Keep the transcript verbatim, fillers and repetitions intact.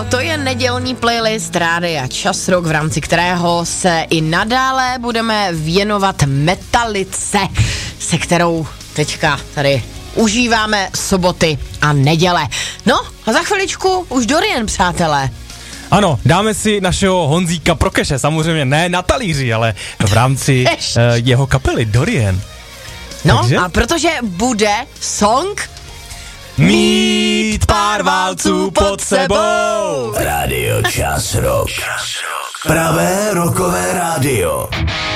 to je nedělní playlist Rádia Čas Rock, v rámci kterého se i nadále budeme věnovat metalice, se kterou teďka tady užíváme soboty a neděle. No a za chviličku už Dorian, přátelé. Ano, dáme si našeho Honzíka Prokeše, samozřejmě ne na talíři, ale v rámci uh, jeho kapely Dorian. No Takže? A protože bude song Mít pár válců pod sebou. Radio Čas Rock. Pravé rockové rádio.